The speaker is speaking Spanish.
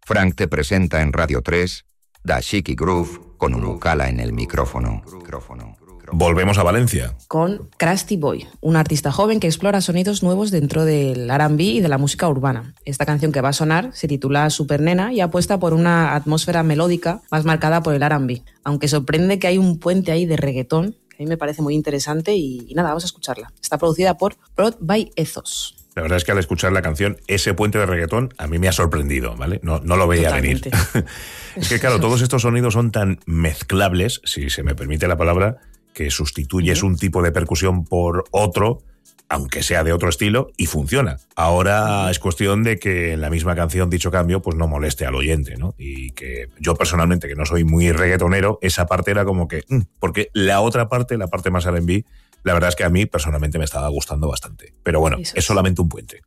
Frank te presenta en Radio 3 Da Chic y Groove con Urucala en el micrófono. Volvemos a Valencia. Con Krusty Boy, un artista joven que explora sonidos nuevos dentro del R&B y de la música urbana. Esta canción que va a sonar se titula Super Nena y apuesta por una atmósfera melódica más marcada por el R&B. Aunque sorprende que hay un puente ahí de reggaetón, que a mí me parece muy interesante y nada, vamos a escucharla. Está producida por Prod by Ethos. La verdad es que al escuchar la canción, ese puente de reggaetón a mí me ha sorprendido, ¿vale? No lo veía Totalmente. venir. Es que claro, todos estos sonidos son tan mezclables, si se me permite la palabra, que sustituyes un tipo de percusión por otro, aunque sea de otro estilo, y funciona. Ahora es cuestión de que en la misma canción dicho cambio pues no moleste al oyente, ¿no? Y que yo personalmente, que no soy muy reggaetonero, esa parte era como que... porque la otra parte, la parte más R&B, la verdad es que a mí personalmente me estaba gustando bastante. Pero bueno, es solamente un puente.